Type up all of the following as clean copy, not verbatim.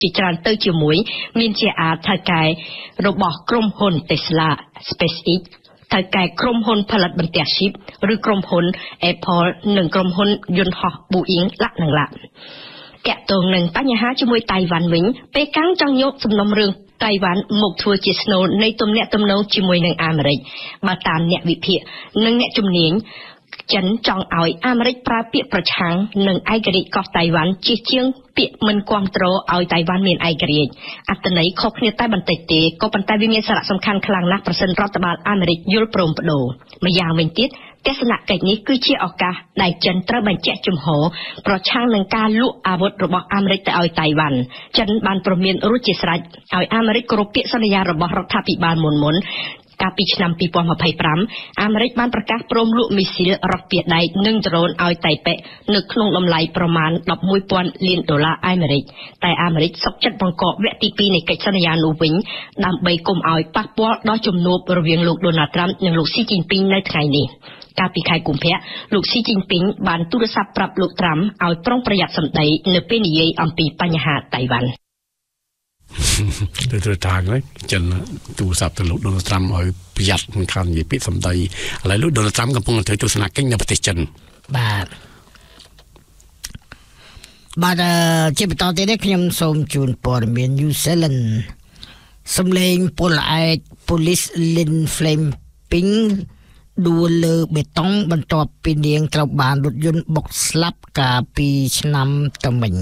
ជាច្រើនទៅជាមួយមានជាអាចថៅកែរបស់ក្រុមហ៊ុន Tesla SpaceX ថៅកែក្រុមហ៊ុនផលិតបន្ទះ chip ឬក្រុមហ៊ុន Apple និងក្រុមហ៊ុនយន្តហោះ Boeing ឡាក់នឹងឡាក់តាក់ទងនឹងបញ្ហាជាមួយតៃវ៉ាន់វិញប៉េកាំងចង់យកសំណុំរឿងតៃវ៉ាន់មកធ្វើជាស្នូលនៃទំនាក់ទំនងជាមួយនឹងអាមេរិកបើតាមអ្នកវិភាគនិងអ្នកជំនាញចិនចង់ឲ្យអាមេរិកប្រើពាក្យប្រឆាំងនឹងឯករាជ្យកោះតៃវ៉ាន់ជាងពាក្យមិនគាំទ្រឲ្យតៃវ៉ាន់មានឯករាជ្យអត្ថន័យខុសគ្នាតែបន្តិចទេក៏ប៉ុន្តែវាមានសារៈសំខាន់ខ្លាំងណាស់ប្រសិនរដ្ឋបាលអាមេរិកយល់ព្រមប្តូរម្យ៉ាងវិញទៀតទស្សនកិច្ចនេះគឺជាឱកាសដែលចិនត្រូវបញ្ជាក់ជំហរប្រឆាំងនឹងការលក់អាវុធរបស់អាមេរិកទៅឲ្យតៃវ៉ាន់ចិនបានព្រមានរួចជាស្រេចឲ្យអាមេរិកគោរពពាក្យសន្យារបស់រដ្ឋាភិបាលមុនកាលពីឆ្នាំ2025អាមេរិកបានប្រកាសព្រមលក់មីស៊ីលរ៉ុកពីដែកនិងដ្រូនឲ្យតៃប៉េនៅក្នុងតម្លៃប្រមាណ$11,000 លានអាមេរិកតែអាមេរិកសុខចិត្តបង្កកវគ្គទី2នៃកិច្ចសន្យានោះវិញដើម្បីកុំឲ្យប៉ះពាល់ដល់ជំនួបរវាងលោកដូណាល់ត្រាំនិងលោកស៊ីជីនពីងនៅថ្ងៃនេះកាលពីខែកុម្ភៈលោកស៊ីជីនពីងបានទូរស័ព្ទប្រាប់លោកត្រាំឲ្យប្រុងប្រយ័ត្នសម្ដីនៅពេលនិយាយអំពីបញ្ហាតៃវ៉ាន់ទៅទៅតាហ្នឹងចិនទូរស័ព្ទទៅលោកដូណាល់ត្រាំឲ្យប្រយ័ត្នក្នុងការនិយាយពាក្យសម្ដីឥឡូវលោកដូណាល់ត្រាំកំពុងធ្វើទស្សនកិច្ចនៅប្រទេសចិនបាទជាបន្តទៀតនេះខ្ញុំសូមជូនព័ត៌មាន New Zealand សំឡេងពលឯក Police Lynn Fleming ដួលលើបេតុងបន្ទាប់ពីនាងត្រូវបានរថយន្តបុកស្លាប់កាលពីឆ្នាំទៅមិញ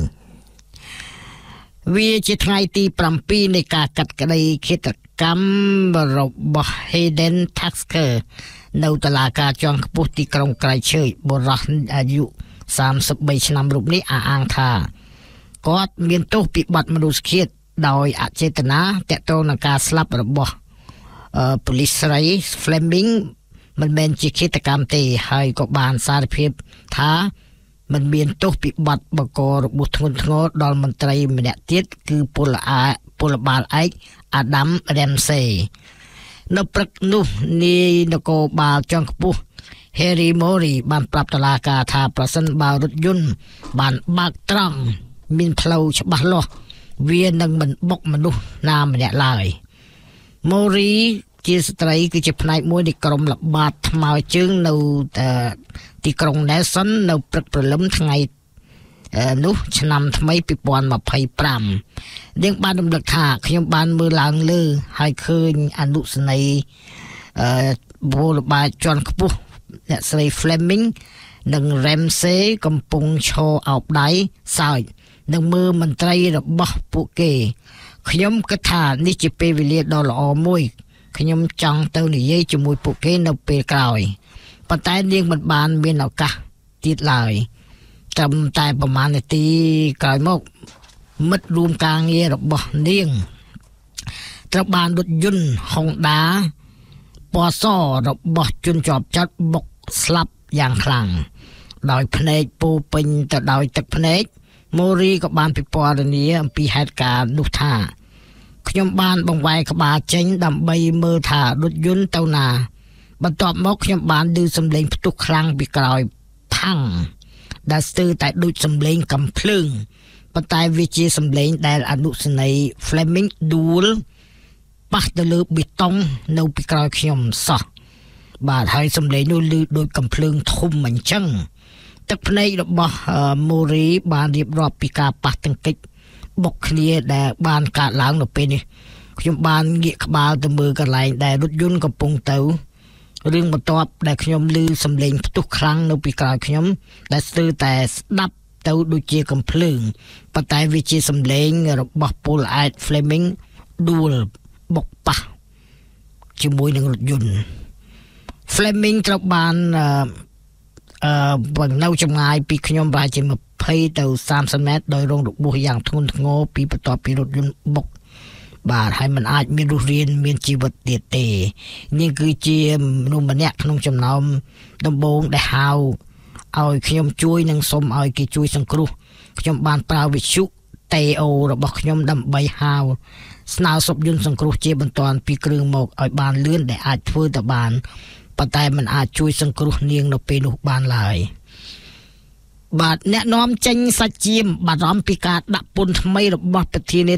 វាជាថ្ងៃទី7នៃការកាត់ក្តីឃាតកម្មរបស់ Hayden Tasker នៅតុលាការជាន់ខ្ពស់ទីក្រុងក្រៃឈើបុរសអាយុ33ឆ្នាំរូបនេះអះអាងថាគាត់មានទោសពីបទមនុស្សឃាតដោយអចេតនាទាក់ទងនឹងការស្លាប់របស់ប៉ូលីសស្រី Fleming មិនមែនជាឃាតកម្មទេហើយក៏បានសារភាពថាមិនមានទោសពីបទបង្ករបួសធ្ងន់ធ្ងរដល់មន្ត្រីម្នាក់ទៀតគឺពលបាលឯក Adam Ramsey នៅព្រឹកនោះនាយនគរបាលជាន់ខ្ពស់ Harry Mori បានប្រាប់តុលាការថាប្រសិនបើរថយន្តបានបើកត្រង់មានផ្លូវច្បាស់លាស់វានឹងមិនបុកមនុស្សណាម្នាក់ឡើយ Mori ជាស្ត្រីគឺជាផ្នែកមួយនៃក្រុមល្បាតថ្មើរជើងនៅទីក្រុង Nelson នៅព្រឹកព្រលឹមថ្ងៃនោះឆ្នាំថ្មី2025នាងបានរំលឹកថាខ្ញុំបានមើលឡើងលើហើយឃើញអនុសនីពលបាលជាន់ខ្ពស់អ្នកស្រី Fleming និង Ramsey កំពុងឈរអោបដៃសើចនិងមើលមន្ត្រីរបស់ពួកគេខ្ញុំគិតថានេះជាពេលវេលាដ៏ល្អមួយខ្ញុំចង់ទៅនិយាយជាមួយពួកគេនៅពេលក្រោយប៉ុន្តែនាងមិនបានមានឱកាសទៀតឡើយត្រឹមតែប្រហែលនាទីក្រោយមកមិត្តរួមការងាររបស់នាងត្រូវបានរថយន្ត Honda ពណ៌សរបស់ជនជាប់ចោតបុកស្លាប់យ៉ាងខ្លាំងដោយភ្នែកពោពេញទៅដោយទឹកភ្នែក Mori ក៏បានពិពណ៌នាអំពីហេតុការណ៍នោះថាខ្ញុំបានបង្វែរក្បាលចេញដើម្បីមើលថារថយន្តទៅណាបន្ទាប់មកខ្ញុំបានឮសំឡេងផ្ទុះខ្លាំងពីក្រោយផាំងដែលស្ទើរតែដូចសំឡេងកំភ្លើងប៉ុន្តែវាជាសំឡេងដែលអនុសេនីយ៍ Fleming ដួលប៉ះទៅលើបេតុងនៅពីក្រោយខ្ញុំសោះបាទហើយសំឡេងនោះឮដូចកំភ្លើងធំអញ្ចឹងទឹកភ្នែករបស់ Mori បានរៀបរាប់ពីការប៉ះទង្គិចបុកគ្នាដែលបានកើតឡើងនៅពេលនេះខ្ញុំបានងាកក្បាលទៅមើលកន្លែងដែលរថយន្តកំពុងទៅរឿងបន្ទាប់ដែលខ្ញុំឮសំឡេងផ្ទុះខ្លាំងនៅពីក្រោយខ្ញុំដែលស្ទើរតែស្ដាប់ទៅដូចជាកំភ្លើងប៉ុន្តែវាជាសំឡេងរបស់ពលឯក Fleming ដួលបុកប៉ះជាមួយនឹងរថយន្ត Fleming ត្រូវបាននៅចម្ងាយពីខ្ញុំប្រហែលជា20ទៅ30ម៉ែត្រដោយរងរបួសយ៉ាងធ្ងន់ធ្ងរពីបន្ទាប់ពីរថយន្តបុកបាទហើយมันអាចមានរស់រានមានជីវិតទៀតទេនេះគឺជាមនុស្សម្នាក់ក្នុងចំណោមដំបូងដែលហៅឲ្យខ្ញុំជួយនិងសូមឲ្យគេជួយសង្គ្រោះខ្ញុំបានប្រើវិទ្យុ TO របស់ខ្ញុំដើម្បីហៅស្នើសុំយន្តសង្គ្រោះជាបន្ទាន់ពីគ្រឿងមកឲ្យបានលឿនដែលអាចធ្វើទៅបានប៉ុន្តែมันអាចជួយសង្គ្រោះនាងនៅពេលនោះបានឡើយបាទអ្នកនាំចេញសាច់ចៀមបារម្ភពីការដាក់ពន្ធថ្មីរបស់ប្រធានា